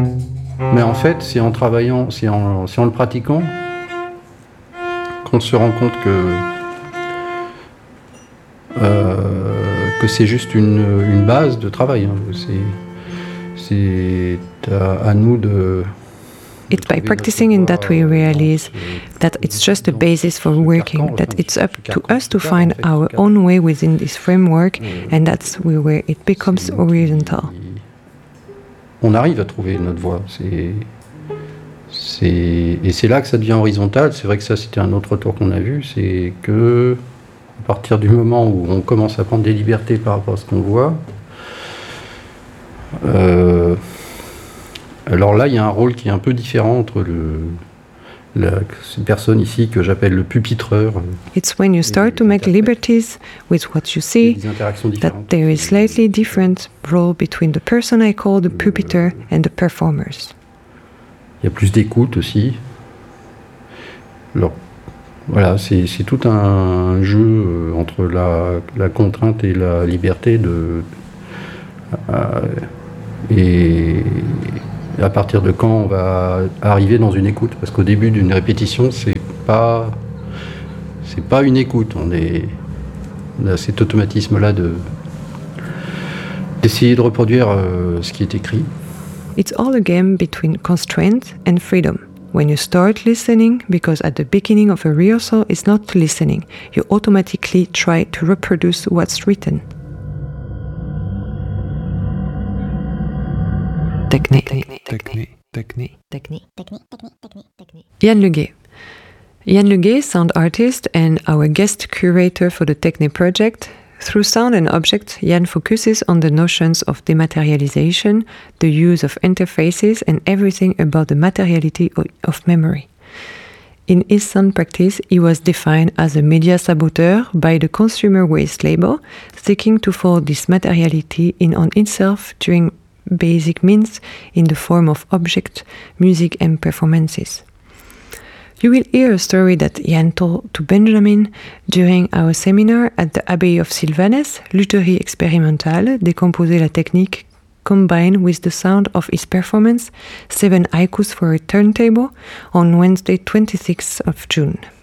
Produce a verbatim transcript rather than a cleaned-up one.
Mais en fait, c'est en travaillant, c'est en, c'est en le pratiquant qu'on se rend compte que, euh, que c'est juste une, une base de travail. Hein. C'est, c'est à, à nous de... It's by practicing in that we realize that it's just a basis for working, that it's up to us to find our own way within this framework, and that's where it becomes horizontal. On arrive à trouver notre voie. C'est, c'est, et c'est là que ça devient horizontal. C'est vrai que ça, c'était un autre retour qu'on a vu. C'est que, à partir du moment où on commence à prendre des libertés par rapport à ce qu'on voit, euh, alors là, il y a un rôle qui est un peu différent entre le, la, cette personne ici que j'appelle le pupitreur. It's when you start to make liberties with what you see that there is slightly different role between the person I call the puppeteer and the performers. Il y a plus d'écoute aussi. Alors, voilà, c'est, c'est tout un jeu entre la, la contrainte et la liberté de... Euh, et à partir de quand on va arriver dans une écoute, parce qu'au début d'une répétition, c'est pas c'est pas une écoute, on est on a cet automatisme-là de d'essayer de reproduire euh, ce qui est écrit. It's all a game between constraint and freedom. When you start listening, because at the beginning of a rehearsal is not listening, you automatically try to reproduce what's written. Technique. Technique. Technique. Technique. Technique. Technique. Technique. Yann Leguet. Yann Leguet, sound artist and our guest curator for the Technique project. Through sound and object, Yann focuses on the notions of dematerialization, the use of interfaces, and everything about the materiality of memory. In his sound practice, he was defined as a media saboteur by the consumer waste label, seeking to fold this materiality in on itself during basic means in the form of object, music and performances. You will hear a story that Yann told to Benjamin during our seminar at the Abbey of Sylvanès, Lutherie Expérimentale, Décomposer la technique combined with the sound of his performance, Seven Haikus for a Turntable, on Wednesday twenty-sixth of June.